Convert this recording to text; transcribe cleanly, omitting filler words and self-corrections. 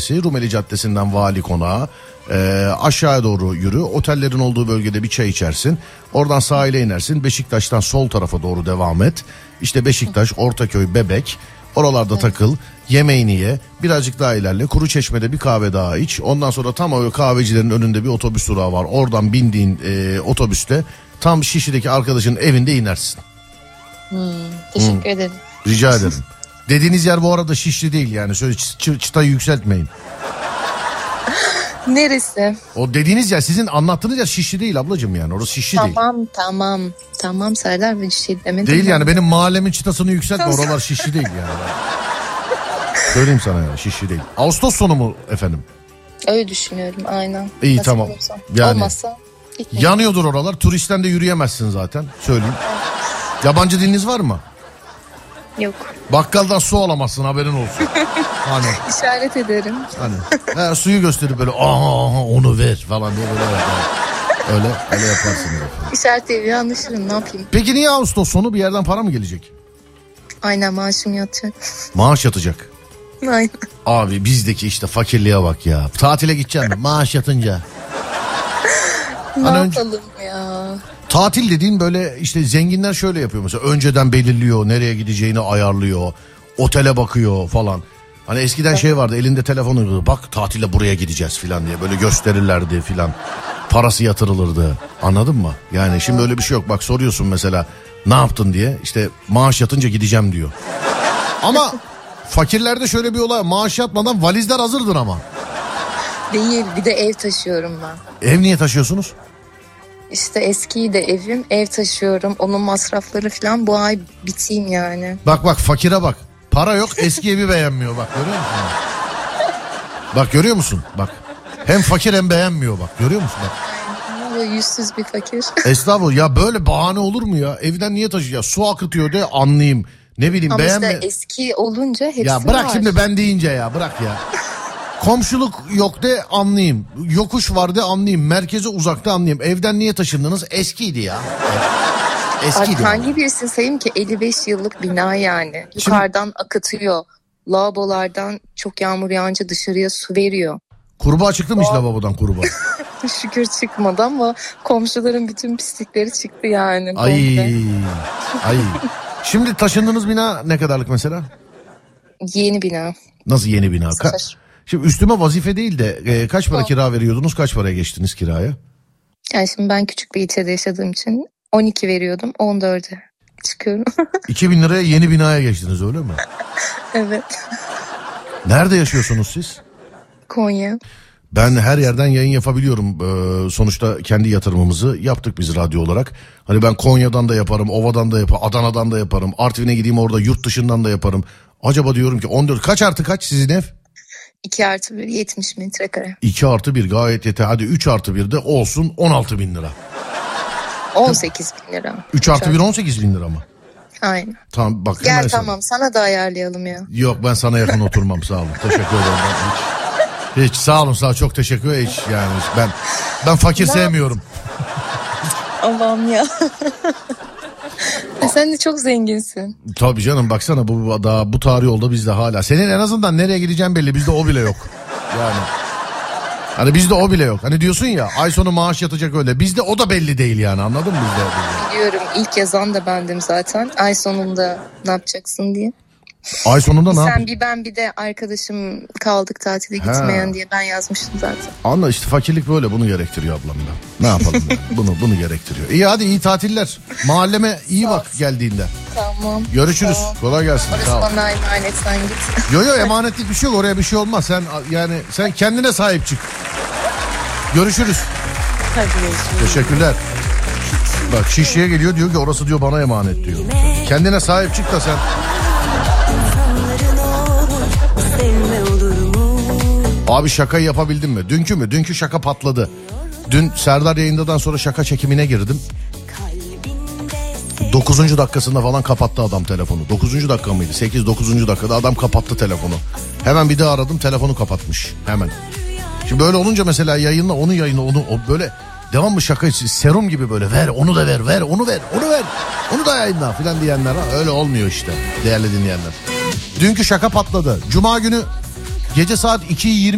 Caddesi, Rumeli Caddesi'nden Vali Konağı, aşağıya doğru yürü. Otellerin olduğu bölgede bir çay içersin. Oradan sahile inersin. Beşiktaş'tan sol tarafa doğru devam et. İşte Beşiktaş, Ortaköy, Bebek. Oralarda takıl, yemeğini ye, birazcık daha ilerle, Kuruçeşme'de bir kahve daha iç. Ondan sonra tam o kahvecilerin önünde bir otobüs durağı var. Oradan bindiğin otobüste tam Şişli'deki arkadaşının evinde inersin. Teşekkür ederim. Rica ederim. Dediğiniz yer bu arada Şişli değil yani, şöyle çıtayı yükseltmeyin. Neresi? O dediğiniz yer, sizin anlattığınız yer Şişli değil ablacığım, yani orası Şişli değil. Tamam Serdar, bir şey demedim. Değil yani, benim mahallemin çıtasını yükseltme, oralar Şişli değil yani. Söyleyeyim sana ya, Şişli değil. Ağustos sonu mu efendim? Öyle düşünüyorum, aynen. İyi, nasıl tamam. olursa. Yani olmazsa gitmeyin. yanıyordur oralar, turistten de yürüyemezsin zaten, söyleyeyim. Yabancı diliniz var mı? Yok. Bakkaldan su alamazsın, haberin olsun. Hani İşaret ederim. hani suyu gösterip böyle aha onu ver falan diye böyle öyle yaparsın. İşaret ediyor, anlaşırım, ne yapayım. Peki niye Ağustos sonu, bir yerden para mı gelecek? Aynen, maaşım yatacak. Maaş yatacak. Aynen. Abi bizdeki işte fakirliğe bak ya. Tatile gideceksin mi? Maaş yatınca. Ne yapalım ya? Tatil dediğin böyle işte zenginler şöyle yapıyor mesela. Önceden belirliyor, nereye gideceğini ayarlıyor. Otele bakıyor falan. Hani eskiden şey vardı, elinde telefonu, bak tatilde buraya gideceğiz filan diye böyle gösterirlerdi filan. Parası yatırılırdı. Anladın mı? Yani şimdi öyle bir şey yok. Bak soruyorsun mesela ne yaptın diye. İşte maaş yatınca gideceğim diyor. Ama fakirlerde şöyle bir olay. Maaş yatmadan valizler hazırdır ama. Değil, bir de ev taşıyorum ben. Ev niye taşıyorsunuz? İşte eskiydi evim, ev taşıyorum. Onun masrafları falan, bu ay biteyim yani. Bak fakire bak. Para yok, eski evi beğenmiyor, bak görüyor musun? Bak görüyor musun? Bak. Hem fakir hem beğenmiyor, bak görüyor musun? Bak. Böyle yüzsüz bir fakir. Estağfurullah ya, böyle bahane olur mu ya? Evden niye taşıyor? Su akıtıyor de anlayayım. Ne bileyim, ama beğenme. işte eski olunca hepsi ya bırak var. şimdi ben deyince ya, bırak ya. Komşuluk yok de anlayayım. Yokuş var de anlayayım. Merkeze uzakta anlayayım. Evden niye taşındınız? Eskiydi ya. Eskiydi. Hangi birisini sayayım ki? 55 yıllık bina yani. Yukarıdan akıtıyor. Lavabolardan çok yağmur yağınca dışarıya su veriyor. Kurbağa çıktı mı hiç lavabodan, kurbağa? Şükür çıkmadı ama komşuların bütün pislikleri çıktı yani. Ay. Şimdi taşındığınız bina ne kadarlık mesela? Yeni bina. Nasıl yeni bina? Şimdi üstüme vazife değil de kaç para kira veriyordunuz? Kaç paraya geçtiniz kiraya? Yani şimdi ben küçük bir ilçede yaşadığım için 12 veriyordum, 14'e çıkıyorum. 2000 liraya yeni binaya geçtiniz, öyle mi? Evet. Nerede yaşıyorsunuz siz? Konya. Ben her yerden yayın yapabiliyorum. Sonuçta kendi yatırımımızı yaptık biz radyo olarak. Hani ben Konya'dan da yaparım, Ova'dan da yaparım, Adana'dan da yaparım. Artvin'e gideyim, orada yurt dışından da yaparım. Acaba diyorum ki 14 kaç artı kaç sizin ev? 2+1 70 metrekare. 2+1 gayet yeter. Hadi 3+1 de olsun 16 bin lira. 18 bin lira. 3+1 18 bin lira mı? Aynen. Tamam bak. Gel tamam, sana da ayarlayalım ya. Yok, ben sana yakın oturmam, sağ olun. Teşekkür ederim. Hiç sağ olun, sağ, çok teşekkür ederim. Hiç yani ben fakir sevmiyorum. Allah'ım ya. Sen de çok zenginsin. Tabii canım, baksana bu tarih yolda bizde hala. Senin en azından nereye gideceğin belli, bizde o bile yok. Yani hani bizde o bile yok. Hani diyorsun ya ay sonu maaş yatacak, öyle. Bizde o da belli değil yani, anladın mı bizde? Biliyorum, ilk yazan da bendim zaten. Ay sonunda ne yapacaksın diye. Ay sonunda ne yapayım? Sen bir ben bir de arkadaşım kaldık tatile gitmeyen diye ben yazmıştım zaten. Anla işte, fakirlik böyle, bunu gerektiriyor ablam da. Ne yapalım yani? bunu gerektiriyor. İyi, hadi iyi tatiller. Mahalleme iyi bak geldiğinde. Tamam. Görüşürüz. Tamam. Kolay gelsin. Orası bana emanet, sen git. Yo emanetlik bir şey yok, oraya bir şey olmaz. Sen kendine sahip çık. Görüşürüz. Hadi görüşürüz. Teşekkürler. Bak Şişli'ye geliyor, diyor ki orası diyor bana emanet diyor. Kendine sahip çık da sen. Abi şakayı yapabildim mi? Dünkü mü? Dünkü şaka patladı. Dün Serdar yayındadan sonra şaka çekimine girdim. 9. dakikasında falan kapattı adam telefonu. 9. dakika mıydı? 8-9. dakikada adam kapattı telefonu. Hemen bir daha aradım, telefonu kapatmış. Hemen. Şimdi böyle olunca mesela yayınla onu böyle devamlı şaka, serum gibi böyle ver onu da ver onu ver onu da yayınla filan diyenler, öyle olmuyor işte değerli dinleyenler. Dünkü şaka patladı. Cuma günü gece saat 2:20